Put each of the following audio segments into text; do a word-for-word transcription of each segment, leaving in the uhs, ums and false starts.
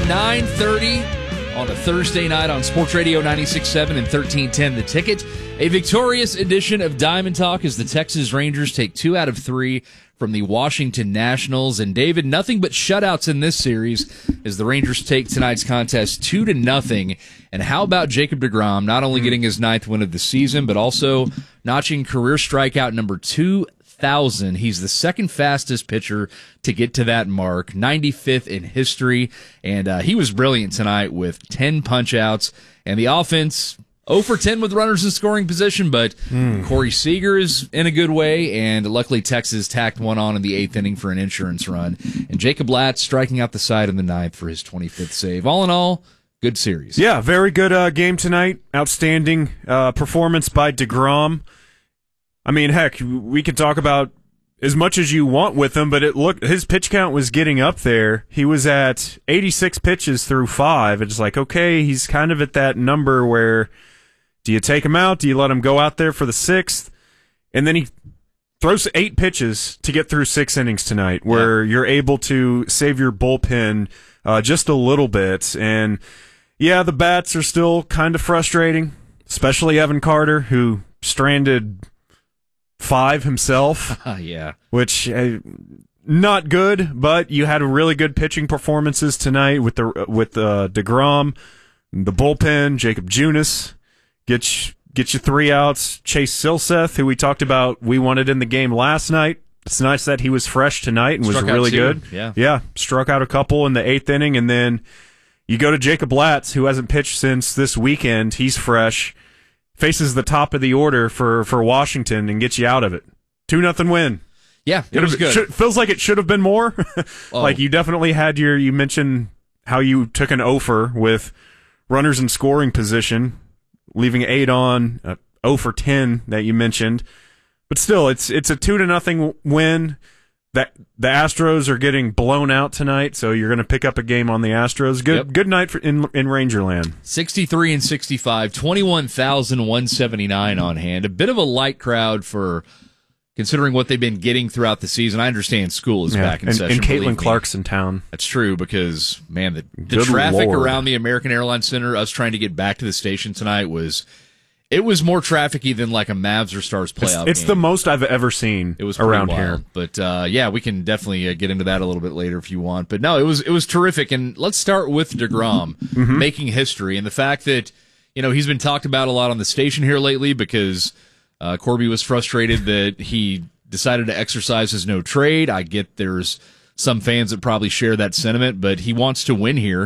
nine thirty on a Thursday night on Sports Radio ninety-six point seven and thirteen ten The Ticket. A victorious edition of Diamond Talk as the Texas Rangers take two out of three from the Washington Nationals. And David, nothing but shutouts in this series as the Rangers take tonight's contest two to nothing. And how about Jacob deGrom not only getting his ninth win of the season, but also notching career strikeout number two thousand. He's the second fastest pitcher to get to that mark, ninety-fifth in history. And uh, he was brilliant tonight with ten punch-outs. And the offense, oh for ten with runners in scoring position, but mm. Corey Seager is in a good way, and luckily Texas tacked one on in the eighth inning for an insurance run. And Jacob Latz striking out the side in the ninth for his twenty-fifth save. All in all, good series. Yeah, very good uh, game tonight. Outstanding uh, performance by deGrom. I mean, heck, we could talk about as much as you want with him, but it looked his pitch count was getting up there. He was at eighty-six pitches through five. It's like, okay, he's kind of at that number where do you take him out? Do you let him go out there for the sixth? And then he throws eight pitches to get through six innings tonight, where yeah. you're able to save your bullpen uh, just a little bit. And yeah, the bats are still kind of frustrating, especially Evan Carter, who stranded five himself. yeah. Which, uh, not good, but you had really good pitching performances tonight with the with uh, deGrom, the bullpen, Jacob Junis. Get you, get you three outs. Chase Silseth, who we talked about, we wanted in the game last night. It's nice that he was fresh tonight and struck was really good. Yeah. yeah, struck out a couple in the eighth inning, and then you go to Jacob Latz, who hasn't pitched since this weekend. He's fresh, faces the top of the order for, for Washington, and gets you out of it. Two nothing win. Yeah, it was good. Should, feels like it should have been more. oh. Like you definitely had your. You mentioned how you took an offer with runners in scoring position, leaving eight on, uh, oh for ten that you mentioned. But still, it's it's a two to nothing win. That the Astros are getting blown out tonight, so you're going to pick up a game on the Astros. Good yep. good night for, in in Rangerland. sixty-three and sixty-five, twenty-one thousand one hundred seventy-nine on hand. A bit of a light crowd for considering what they've been getting throughout the season. I understand school is yeah. back in and, session. And Caitlin Clark's in town. That's true because, man, the, the Good traffic Lord. around the American Airlines Center, us trying to get back to the station tonight was... It was more trafficy than like a Mavs or Stars playoff It's, it's game. the most I've ever seen it was around wild. here. But uh, yeah, we can definitely uh, get into that a little bit later if you want. But no, it was it was terrific. And let's start with deGrom mm-hmm. making history and the fact that you know he's been talked about a lot on the station here lately because uh, Corby was frustrated that he decided to exercise his no trade. I get there's some fans that probably share that sentiment, but he wants to win here.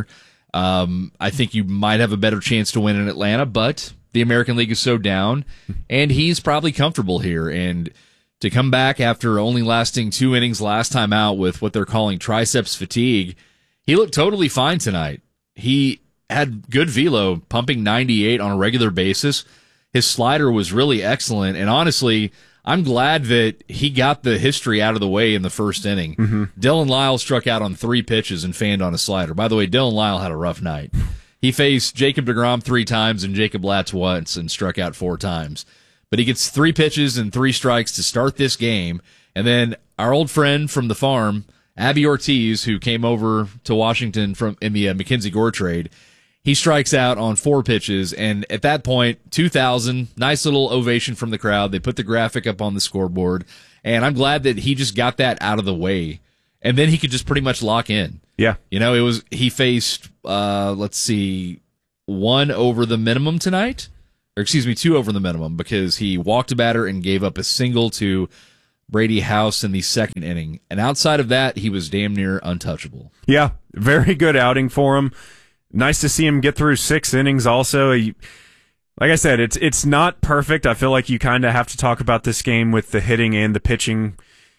Um, I think you might have a better chance to win in Atlanta, but the American League is so down, and he's probably comfortable here. And to come back after only lasting two innings last time out with what they're calling triceps fatigue, he looked totally fine tonight. He had good velo, pumping ninety-eight on a regular basis. His slider was really excellent, and honestly, I'm glad that he got the history out of the way in the first inning. Mm-hmm. Dylan Lyle struck out on three pitches and fanned on a slider. By the way, Dylan Lyle had a rough night. He faced Jacob deGrom three times and Jacob Latz once and struck out four times. But he gets three pitches and three strikes to start this game. And then our old friend from the farm, Abby Ortiz, who came over to Washington from in the uh, Mackenzie Gore trade, he strikes out on four pitches. And at that point, two thousand, nice little ovation from the crowd. They put the graphic up on the scoreboard. And I'm glad that he just got that out of the way. And then he could just pretty much lock in. Yeah. You know, it was, he faced, uh, let's see, one over the minimum tonight, or excuse me, two over the minimum because he walked a batter and gave up a single to Brady House in the second inning. And outside of that, he was damn near untouchable. Yeah. Very good outing for him. Nice to see him get through six innings also. He, like I said, it's, it's not perfect. I feel like you kind of have to talk about this game with the hitting and the pitching.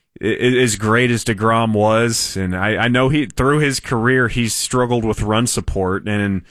As great as deGrom was, and I, I know he through his career he's struggled with run support, and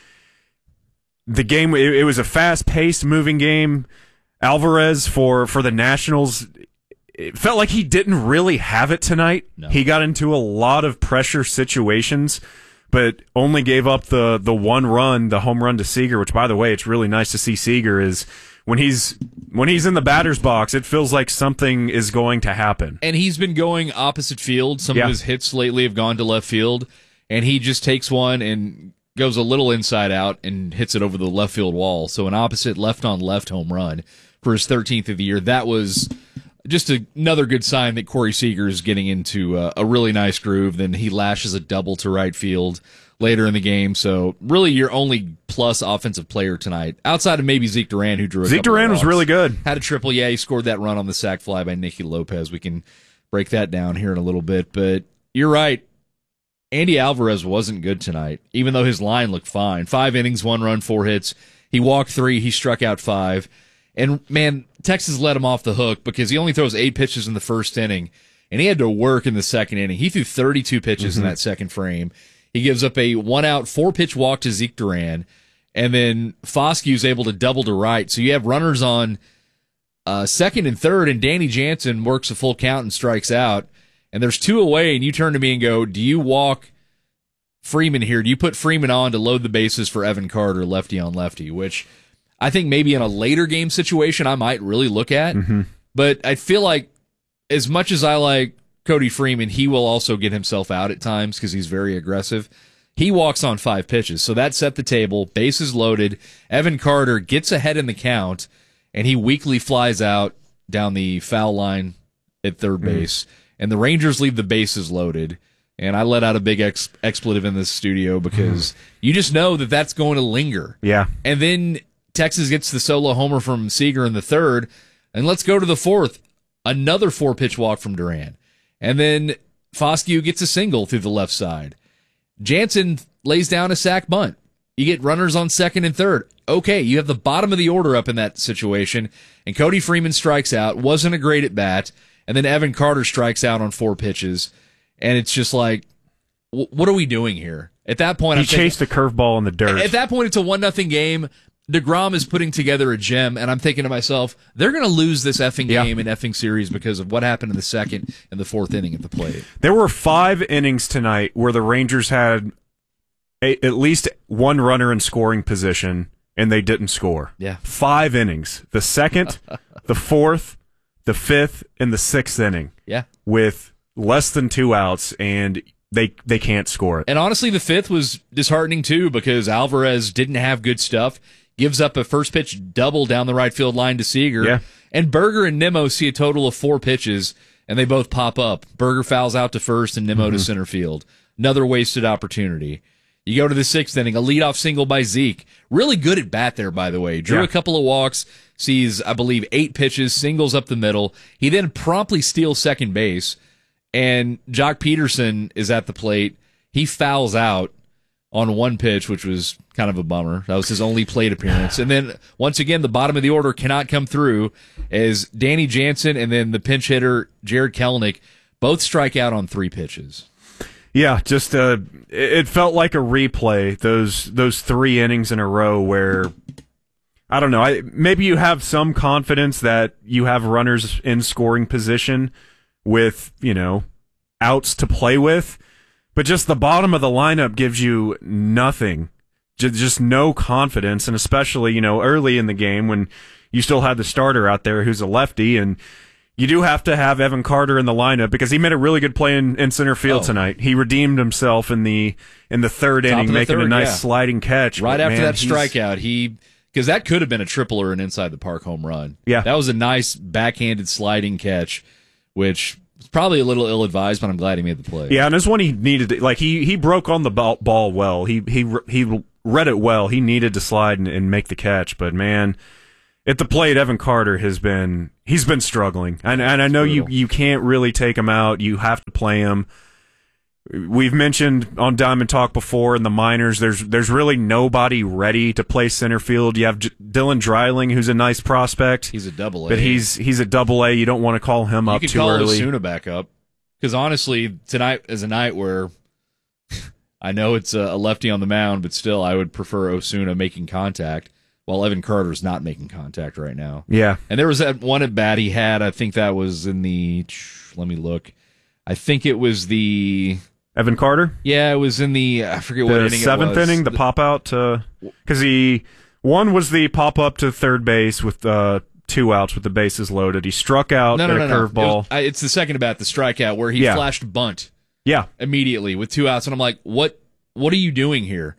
the game it, it was a fast-paced, moving game. Alvarez for for the Nationals, it felt like he didn't really have it tonight. No. He got into a lot of pressure situations, but only gave up the the one run, the home run to Seager. Which, by the way, it's really nice to see Seager is. When he's when he's in the batter's box, it feels like something is going to happen. And he's been going opposite field. Some yeah. of his hits lately have gone to left field, and he just takes one and goes a little inside out and hits it over the left field wall. So an opposite left on left home run for his thirteenth of the year. That was just a, another good sign that Corey Seager is getting into a, a really nice groove. Then he lashes a double to right field later in the game. So really your only plus offensive player tonight, outside of maybe Zeke Duran, who drew a Zeke couple Duran of was walks. really good. Had a triple. Yeah, he scored that run on the sac fly by Nicky Lopez. We can break that down here in a little bit. But you're right. Andy Alvarez wasn't good tonight, even though his line looked fine. Five innings, one run, four hits. He walked three. He struck out five. And, man, Texas let him off the hook because he only throws eight pitches in the first inning, and he had to work in the second inning. He threw thirty-two pitches mm-hmm. in that second frame. He gives up a one-out, four-pitch walk to Zeke Duran, and then Foskew's able to double to right. So you have runners on uh, second and third, and Danny Jansen works a full count and strikes out. And there's two away, and you turn to me and go, do you walk Freeman here? Do you put Freeman on to load the bases for Evan Carter, lefty on lefty, which I think maybe in a later game situation I might really look at. Mm-hmm. But I feel like as much as I like Cody Freeman, he will also get himself out at times because he's very aggressive. He walks on five pitches, so that set the table. Bases loaded. Evan Carter gets ahead in the count, and he weakly flies out down the foul line at third mm-hmm. base. And the Rangers leave the bases loaded. And I let out a big ex- expletive in this studio because you just know that that's going to linger. Yeah. And then Texas gets the solo homer from Seager in the third. And let's go to the fourth. Another four-pitch walk from Duran. And then Foscue gets a single through the left side. Jansen lays down a sac bunt. You get runners on second and third. Okay, you have the bottom of the order up in that situation. And Cody Freeman strikes out. Wasn't a great at-bat. And then Evan Carter strikes out on four pitches. And it's just like, w- what are we doing here? At that point, he I'm thinking, chased a curveball in the dirt. At that point, it's a one nothing game. DeGrom is putting together a gem, and I'm thinking to myself, they're going to lose this effing yeah. game and effing series because of what happened in the second and the fourth inning at the plate. There were five innings tonight where the Rangers had a, at least one runner in scoring position, and they didn't score. Yeah. Five innings. The second, the fourth, the fifth, and the sixth inning. Yeah. With less than two outs, and they they can't score it. And honestly, the fifth was disheartening too because Alvarez didn't have good stuff. Gives up a first pitch double down the right field line to Seager. Yeah. And Berger and Nimmo see a total of four pitches, and they both pop up. Berger fouls out to first and Nimmo mm-hmm. to center field. Another wasted opportunity. You go to the sixth inning, a leadoff single by Zeke. Really good at bat there, by the way. Drew yeah. a couple of walks, sees, I believe, eight pitches, singles up the middle. He then promptly steals second base, and Jock Peterson is at the plate. He fouls out on one pitch, which was kind of a bummer. That was his only plate appearance. And then, once again, the bottom of the order cannot come through as Danny Jansen and then the pinch hitter, Jared Kelenic, both strike out on three pitches. Yeah, just uh, it felt like a replay, those those three innings in a row where, I don't know, I, maybe you have some confidence that you have runners in scoring position with, you know, outs to play with, but just the bottom of the lineup gives you nothing, just, just no confidence, and especially, you know, early in the game when you still had the starter out there who's a lefty, and you do have to have Evan Carter in the lineup because he made a really good play in, in center field oh. tonight. He redeemed himself in the in the third Top inning, the making third, a nice yeah. sliding catch. Right but after man, that he's... strikeout, he because that could have been a triple or an inside the park home run. Yeah, that was a nice backhanded sliding catch, which was probably a little ill advised, but I'm glad he made the play. Yeah, and this one he needed to, like he he broke on the ball, ball well. He he he read it well. He needed to slide and, and make the catch, but man. At the plate, Evan Carter has been he's been struggling, and and I know you, you can't really take him out. You have to play him. We've mentioned on Diamond Talk before in the minors, there's there's really nobody ready to play center field. You have J- Dylan Dreiling, who's a nice prospect. He's a double A, but he's he's a double A. You don't want to call him you up could too call early. Osuna back up because honestly, tonight is a night where I know it's a lefty on the mound, but still, I would prefer Osuna making contact. While Evan Carter's not making contact right now. Yeah. And there was that one at bat he had, I think that was in the, let me look. I think it was the... Evan Carter? Yeah, it was in the, I forget the what inning seventh it was. inning, the, the pop-out to... Because he... One was the pop-up to third base with uh, two outs with the bases loaded. He struck out no, at no, a no, no. curveball. It was, I, it's the second at bat, the strikeout, where he yeah. flashed bunt. Yeah. Immediately with two outs. And I'm like, what? What are you doing here?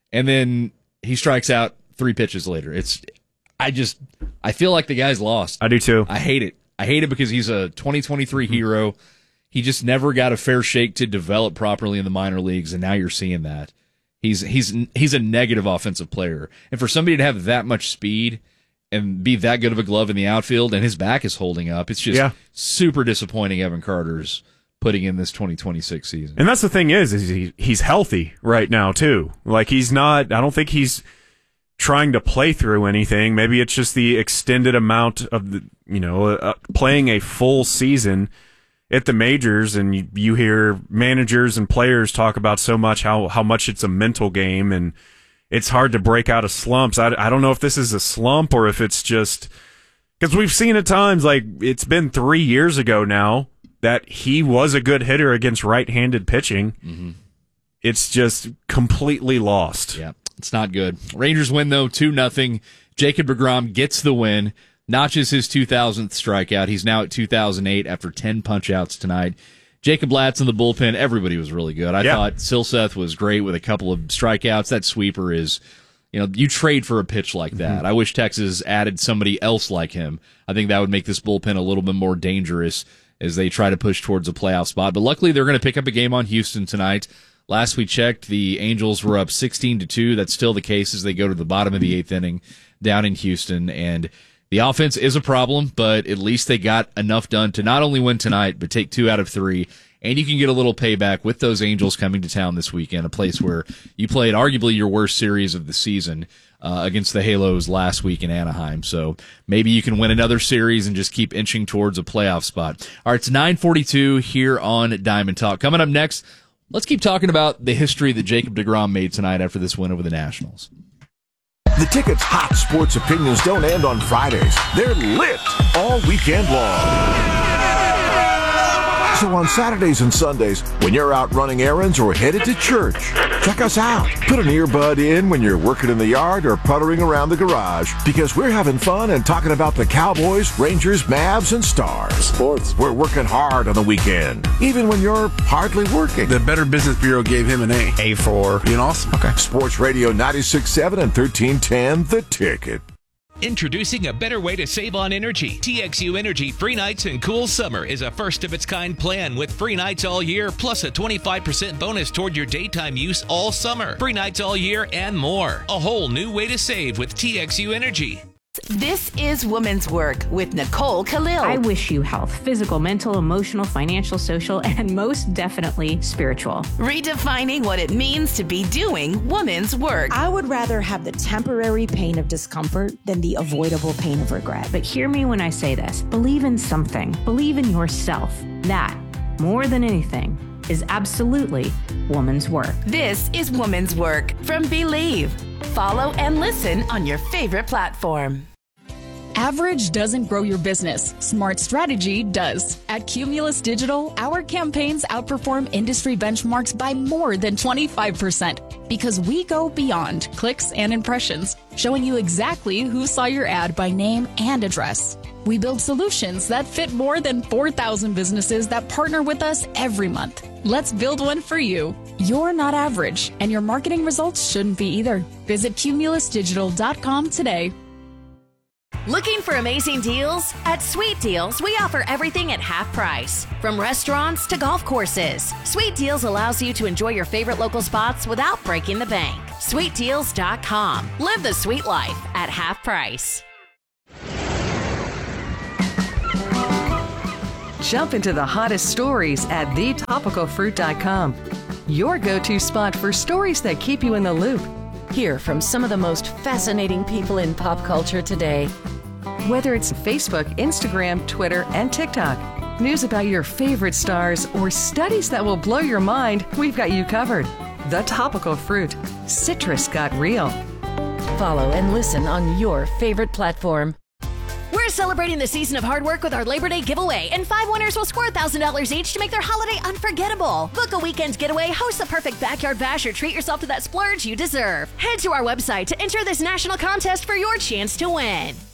and then he strikes out three pitches later. It's, I just, I feel like the guy's lost. I do too. I hate it. I hate it because he's a twenty twenty-three mm-hmm. hero. He just never got a fair shake to develop properly in the minor leagues, and now you're seeing that. He's he's he's a negative offensive player. And for somebody to have that much speed and be that good of a glove in the outfield, and his back is holding up, it's just yeah. super disappointing Evan Carter's putting in this twenty twenty-six season. And that's the thing is, is he, he's healthy right now, too. Like, he's not, I don't think he's trying to play through anything. Maybe it's just the extended amount of, the you know, uh, playing a full season at the majors, and you, you hear managers and players talk about so much how, how much it's a mental game, and it's hard to break out of slumps. I, I don't know if this is a slump or if it's just because we've seen at times, like it's been three years ago now that he was a good hitter against right-handed pitching. Mm-hmm. It's just completely lost. Yeah, it's not good. Rangers win though, two nothing. Jacob deGrom gets the win. Notches his two thousandth strikeout. He's now at two thousand eight after ten punch-outs tonight. Jacob Latz in the bullpen, everybody was really good. I yeah. thought Silseth was great with a couple of strikeouts. That sweeper is, you know, you trade for a pitch like that. Mm-hmm. I wish Texas added somebody else like him. I think that would make this bullpen a little bit more dangerous as they try to push towards a playoff spot. But luckily, they're going to pick up a game on Houston tonight. Last we checked, the Angels were up sixteen to two. That's still the case as they go to the bottom of the eighth inning down in Houston. And the offense is a problem, but at least they got enough done to not only win tonight, but take two out of three. And you can get a little payback with those Angels coming to town this weekend, a place where you played arguably your worst series of the season uh, against the Halos last week in Anaheim. So maybe you can win another series and just keep inching towards a playoff spot. All right, it's nine forty-two here on Diamond Talk. Coming up next, let's keep talking about the history that Jacob deGrom made tonight after this win over the Nationals. The Ticket's hot sports opinions don't end on Fridays. They're lit all weekend long. So on Saturdays and Sundays, when you're out running errands or headed to church, check us out. Put an earbud in when you're working in the yard or puttering around the garage, because we're having fun and talking about the Cowboys, Rangers, Mavs, and Stars. Sports. We're working hard on the weekend, even when you're hardly working. The Better Business Bureau gave him an A. A for being awesome. Okay. Sports Radio ninety-six point seven and thirteen ten, The Ticket. Introducing a better way to save on energy. T X U Energy Free Nights and Cool Summer is a first-of-its-kind plan with free nights all year, plus a twenty-five percent bonus toward your daytime use all summer. Free nights all year and more. A whole new way to save with T X U Energy. This is Woman's Work with Nicole Khalil. I wish you health, physical, mental, emotional, financial, social, and most definitely spiritual. Redefining what it means to be doing woman's work. I would rather have the temporary pain of discomfort than the avoidable pain of regret. But hear me when I say this. Believe in something. Believe in yourself. That, more than anything, is absolutely woman's work. This is Woman's Work from Believe. Follow and listen on your favorite platform. Average doesn't grow your business. Smart strategy does. At Cumulus Digital, our campaigns outperform industry benchmarks by more than twenty-five percent because we go beyond clicks and impressions, showing you exactly who saw your ad by name and address. We build solutions that fit more than four thousand businesses that partner with us every month. Let's build one for you. You're not average, and your marketing results shouldn't be either. Visit cumulus digital dot com today. Looking for amazing deals? At Sweet Deals, we offer everything at half price. From restaurants to golf courses, Sweet Deals allows you to enjoy your favorite local spots without breaking the bank. sweet deals dot com. Live the sweet life at half price. Jump into the hottest stories at the topical fruit dot com. Your go-to spot for stories that keep you in the loop. Hear from some of the most fascinating people in pop culture today. Whether it's Facebook, Instagram, Twitter, and TikTok, news about your favorite stars, or studies that will blow your mind, we've got you covered. The Topical Fruit. Citrus got real. Follow and listen on your favorite platform. We're celebrating the season of hard work with our Labor Day giveaway, and five winners will score one thousand dollars each to make their holiday unforgettable. Book a weekend getaway, host the perfect backyard bash, or treat yourself to that splurge you deserve. Head to our website to enter this national contest for your chance to win.